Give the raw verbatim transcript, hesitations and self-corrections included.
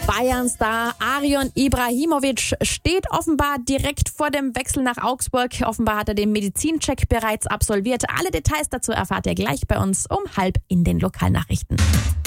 Bayern-Star Arion Ibrahimovic steht offenbar direkt vor dem Wechsel nach Augsburg. Offenbar hat er den Medizincheck bereits absolviert. Alle Details dazu erfahrt ihr gleich bei uns um halb in den Lokalnachrichten.